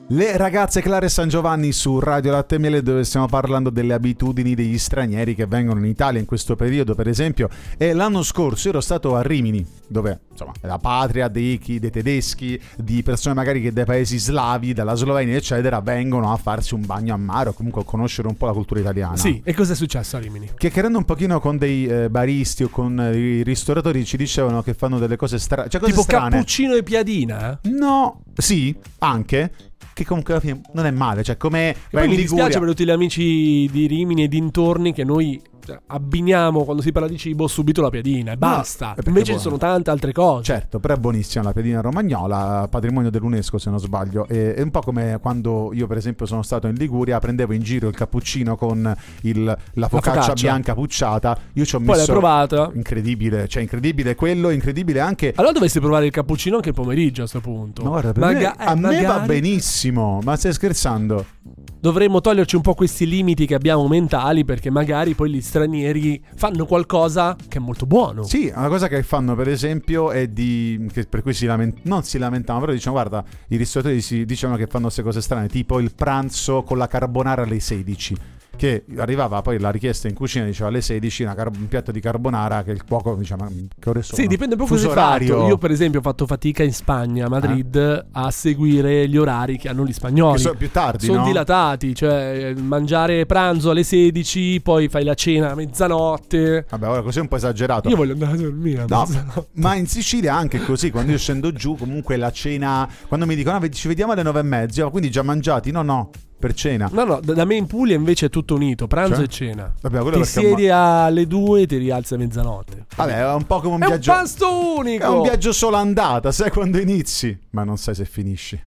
Le ragazze Clara e San Giovanni su Radio Latte e Miele, dove stiamo parlando delle abitudini degli stranieri che vengono in Italia in questo periodo, per esempio. E l'anno scorso ero stato a Rimini, dove insomma è la patria dei tedeschi, di persone magari che dai paesi slavi, dalla Slovenia eccetera, vengono a farsi un bagno a mare o comunque a conoscere un po' la cultura italiana. Sì, e cosa è successo a Rimini? Chiacchierando un pochino con dei baristi o con i ristoratori ci dicevano che fanno delle cose strane, cioè cose tipo strane. cappuccino e piadina? No, sì, anche. Che comunque alla fine non è male, cioè come poi mi dispiace per tutti gli amici di Rimini e dintorni che noi abbiniamo quando si parla di cibo subito la piadina e basta. Invece ci sono tante altre cose. Certo, però è buonissima la piadina romagnola, patrimonio dell'UNESCO se non sbaglio. È un po' come quando io per esempio sono stato in Liguria, prendevo in giro il cappuccino con la focaccia bianca pucciata. Io ci ho messo. Poi l'hai provata? Incredibile, cioè incredibile quello, incredibile anche. Allora dovresti provare il cappuccino anche il pomeriggio a sto punto. Ma guarda, a me va benissimo, ma stai scherzando? Dovremmo toglierci un po' questi limiti che abbiamo mentali, perché magari poi gli stranieri fanno qualcosa che è molto buono. Sì, una cosa che fanno per esempio è che per cui non si lamentano, però diciamo guarda, i ristoratori si dicono che fanno queste cose strane, tipo il pranzo con la carbonara alle 16. Che arrivava poi la richiesta in cucina, diceva alle 16 un piatto di carbonara, che il cuoco diceva che ore sono? Sì, dipende un po' cosa hai fatto. Io per esempio ho fatto fatica in Spagna, a Madrid, a seguire gli orari che hanno gli spagnoli, che sono più tardi, sono dilatati, cioè mangiare pranzo alle 16, poi fai la cena a mezzanotte. Vabbè, ora così è un po' esagerato. Io voglio andare a dormire ma in Sicilia anche così, quando io scendo giù comunque la cena, quando mi dicono ci vediamo alle 9:30, quindi già mangiati, no per cena. No, da me in Puglia invece è tutto unito, pranzo e cena. Vabbè, ti siedi alle 2 e ti rialzi a mezzanotte. Vabbè, è un po' come un viaggio. È un pasto unico. È un viaggio solo andata, sai quando inizi, ma non sai se finisci.